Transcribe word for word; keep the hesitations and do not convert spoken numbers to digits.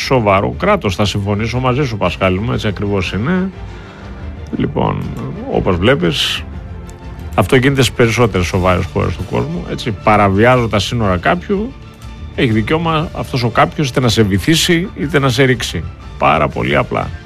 σοβαρό κράτος. Θα συμφωνήσω μαζί σου, Πασχάλη μου, έτσι ακριβώς είναι. Λοιπόν, όπως βλέπεις, αυτό γίνεται στις περισσότερες σοβαρές χώρες του κόσμου. Έτσι, παραβιάζω τα σύνορα κάποιου, έχει δικαίωμα αυτός ο κάποιος είτε να σε βυθίσει είτε να σε ρίξει. Πάρα πολύ απλά.